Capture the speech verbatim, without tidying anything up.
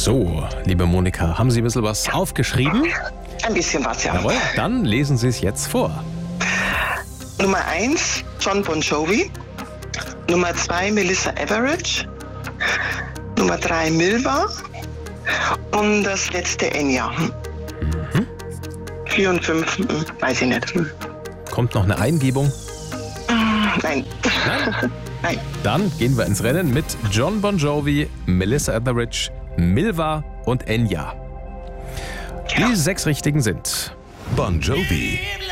So, liebe Monika, haben Sie ein bisschen was aufgeschrieben? Ein bisschen was, ja. Jawohl, dann lesen Sie es jetzt vor. Nummer eins, John Bon Jovi. Nummer zwei, Melissa Etheridge. Nummer drei, Milva. Und das letzte, Enya. Mhm. Vier und fünf, hm, weiß ich nicht. Hm. Kommt noch eine Eingebung? Nein. Nein? Nein. Dann gehen wir ins Rennen mit John Bon Jovi, Melissa Etheridge, Milva und Enya. Die sechs richtigen sind Bon Jovi,